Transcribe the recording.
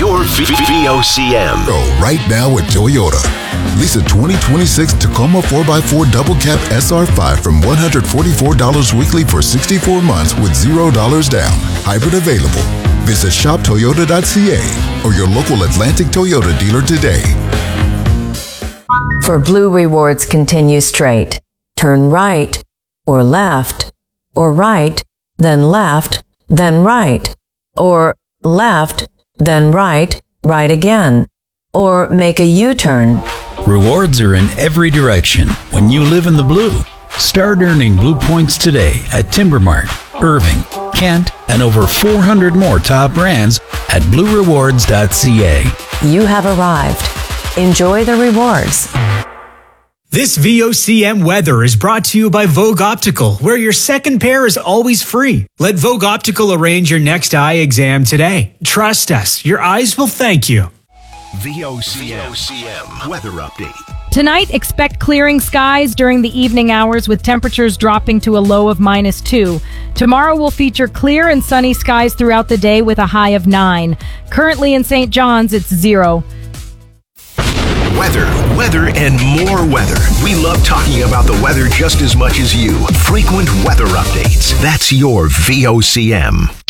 your VOCM. Go right now with Toyota. Lease a 2026 Tacoma 4x4 Double Cab SR5 from $144 weekly for 64 months with $0 down. Hybrid available. Visit shoptoyota.ca or your local Atlantic Toyota dealer today. For Blue Rewards, continue straight. Turn right, or left, or right, then left, then right, or left, then right, right again, or make a U-turn. Rewards are in every direction when you live in the blue. Start earning Blue points today at Timbermart, Irving, Kent, and over 400 more top brands at bluerewards.ca. You have arrived. Enjoy the rewards. This VOCM weather is brought to you by Vogue Optical, where your second pair is always free. Let Vogue Optical arrange your next eye exam today. Trust us, your eyes will thank you. VOCM weather update. Tonight, expect clearing skies during the evening hours with temperatures dropping to a low of -2. Tomorrow will feature clear and sunny skies throughout the day with a high of 9. Currently in St. John's, it's 0. Weather, and more weather. We love talking about the weather just as much as you. Frequent weather updates. That's your VOCM.